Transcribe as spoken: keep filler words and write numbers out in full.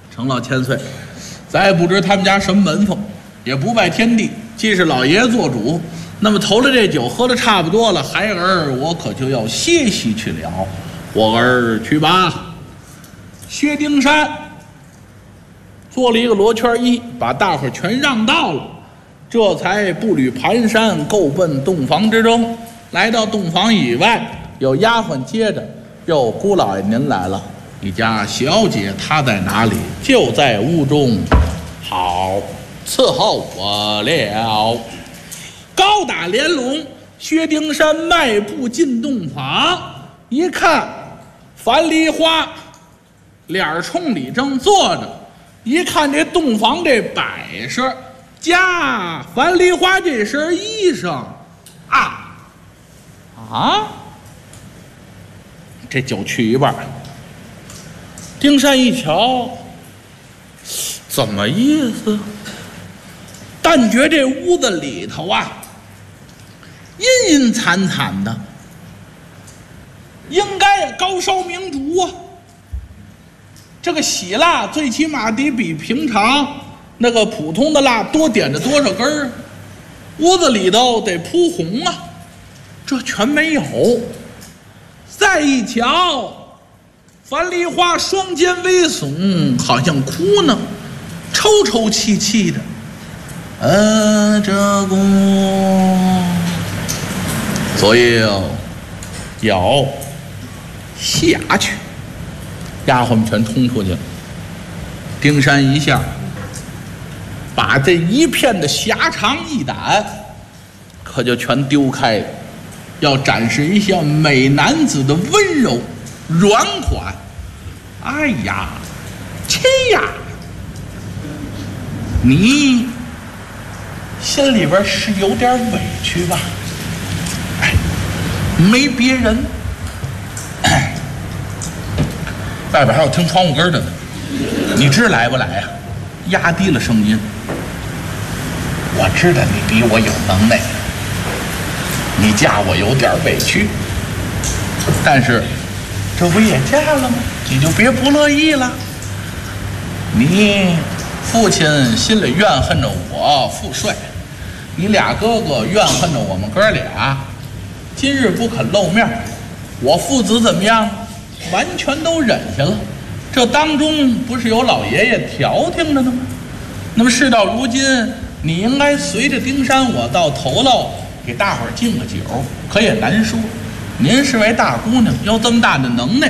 成老千岁，咱也不知他们家什么门风，也不拜天地，既是老爷做主，那么头了这酒喝的差不多了，孩儿我可就要歇息去了。我儿去吧。薛丁山做了一个罗圈揖，把大伙全让到了，这才步履蹒跚，够奔洞房之中。来到洞房以外，有丫鬟接着，哟，姑老爷您来了，你家小姐她在哪里？就在屋中。好，伺候我了。高打连笼，薛丁山迈步进洞房，一看樊梨花脸冲里正坐着，一看这洞房这摆设，加樊梨花这身衣裳，啊啊，这酒去一半。丁山一瞧，怎么意思？但觉这屋子里头啊，阴阴惨惨的，应该高烧明烛啊。这个喜蜡最起码得比平常那个普通的蜡多点着多少根儿，屋子里头得铺红啊，这全没有。再一瞧，樊梨花双肩微耸，好像哭呢，抽抽泣泣的。呃，这个左右要下去，丫鬟们全冲出去了。丁山一下把这一片的狭长义胆可就全丢开了，要展示一下美男子的温柔软款。哎呀，亲呀，你心里边是有点委屈吧？哎，没别人。哎，外边还有听窗户根的呢，你知来不来呀？压低了声音。我知道你比我有能耐，你嫁我有点委屈，但是这不也嫁了吗？你就别不乐意了。你父亲心里怨恨着我父帅，你俩哥哥怨恨着我们哥俩，今日不肯露面，我父子怎么样？完全都忍下了。这当中不是有老爷爷调停着呢吗？那么事到如今，你应该随着丁山我到头喽，给大伙儿敬个酒，可也难说。您是位大姑娘，有这么大的能耐，